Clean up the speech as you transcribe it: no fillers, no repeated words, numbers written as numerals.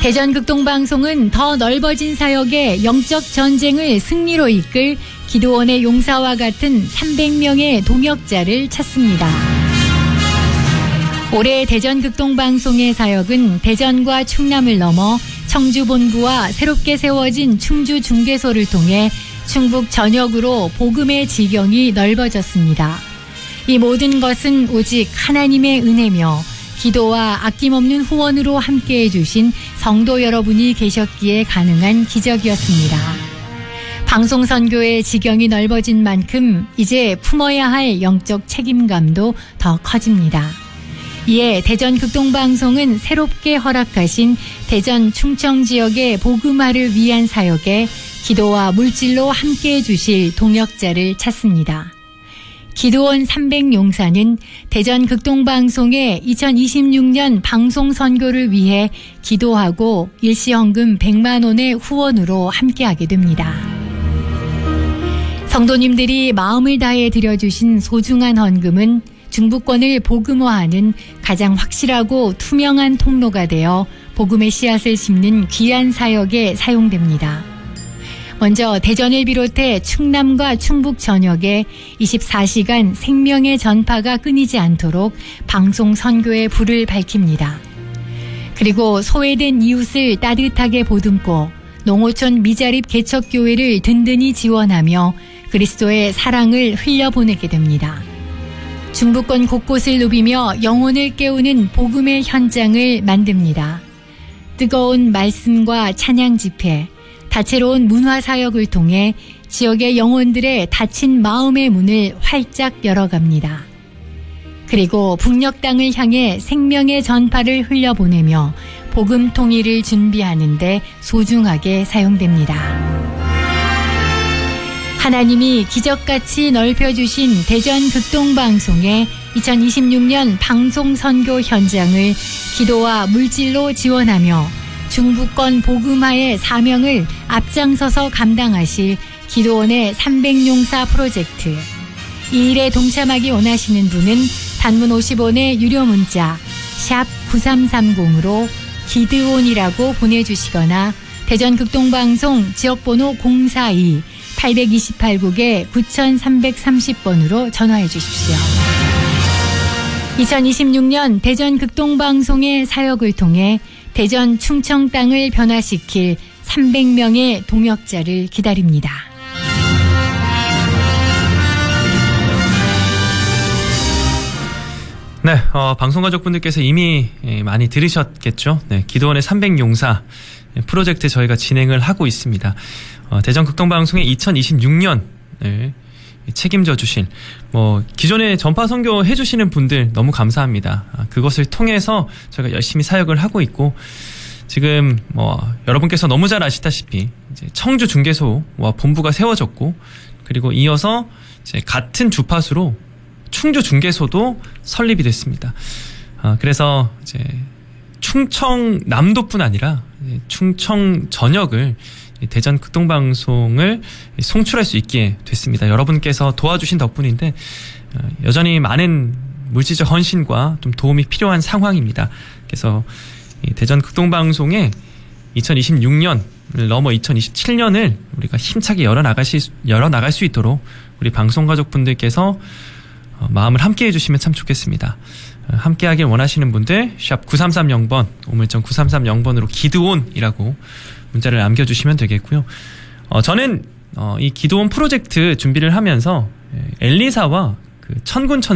대전극동방송은 더 넓어진 사역의 영적 전쟁을 승리로 이끌 기도원의 용사와 같은 300명의 동역자를 찾습니다. 올해 대전극동방송의 사역은 대전과 충남을 넘어 청주본부와 새롭게 세워진 충주중개소를 통해 충북 전역으로 복음의 지경이 넓어졌습니다. 이 모든 것은 오직 하나님의 은혜며 기도와 아낌없는 후원으로 함께해 주신 성도 여러분이 계셨기에 가능한 기적이었습니다. 방송선교의 지경이 넓어진 만큼 이제 품어야 할 영적 책임감도 더 커집니다. 이에 대전극동방송은 새롭게 허락하신 대전 충청 지역의 복음화를 위한 사역에 기도와 물질로 함께해 주실 동역자를 찾습니다. 기도원 300용사는 대전극동방송의 2026년 방송선교를 위해 기도하고 일시헌금 100만 원의 후원으로 함께하게 됩니다. 성도님들이 마음을 다해 드려주신 소중한 헌금은 중부권을 복음화하는 가장 확실하고 투명한 통로가 되어 복음의 씨앗을 심는 귀한 사역에 사용됩니다. 먼저 대전을 비롯해 충남과 충북 전역에 24시간 생명의 전파가 끊이지 않도록 방송 선교의 불을 밝힙니다. 그리고 소외된 이웃을 따뜻하게 보듬고 농어촌 미자립 개척교회를 든든히 지원하며 그리스도의 사랑을 흘려보내게 됩니다. 중부권 곳곳을 누비며 영혼을 깨우는 복음의 현장을 만듭니다. 뜨거운 말씀과 찬양 집회, 다채로운 문화사역을 통해 지역의 영혼들의 닫힌 마음의 문을 활짝 열어갑니다. 그리고 북녘 땅을 향해 생명의 전파를 흘려보내며 복음 통일을 준비하는 데 소중하게 사용됩니다. 하나님이 기적같이 넓혀주신 대전극동방송의 2026년 방송선교 현장을 기도와 물질로 지원하며 중부권 복음화의 사명을 앞장서서 감당하실 기도원의 300용사 프로젝트. 이 일에 동참하기 원하시는 분은 단문 50원의 유료 문자 샵 9330으로 기드온이라고 보내주시거나 대전극동방송 지역번호 042-828국에 9330번으로 전화해 주십시오. 2026년 대전극동방송의 사역을 통해 대전 충청 땅을 변화시킬 300명의 동역자를 기다립니다. 네, 방송가족분들께서 이미 많이 들으셨겠죠. 네, 기도원의 300용사 프로젝트 저희가 진행을 하고 있습니다. 대전극동방송의 2026년 책임져 주실 기존에 전파 선교 해주시는 분들 너무 감사합니다. 그것을 통해서 저희가 열심히 사역을 하고 있고 지금 여러분께서 너무 잘 아시다시피 이제 청주 중개소와 본부가 세워졌고 그리고 이어서 이제 같은 주파수로 충주 중개소도 설립이 됐습니다. 그래서 이제 충청 남도뿐 아니라 충청 전역을 대전 극동방송을 송출할 수 있게 됐습니다. 여러분께서 도와주신 덕분인데 여전히 많은 물질적 헌신과 좀 도움이 필요한 상황입니다. 그래서 대전 극동방송에 2026년을 넘어 2027년을 우리가 힘차게 열어나갈 수 있도록 우리 방송가족분들께서 마음을 함께해 주시면 참 좋겠습니다. 함께하길 원하시는 분들 샵 9330번 우물정 9330번으로 기드온이라고 문자를 남겨주시면 되겠고요. 저는 이 기도원 프로젝트 준비를 하면서 엘리사와 그 천군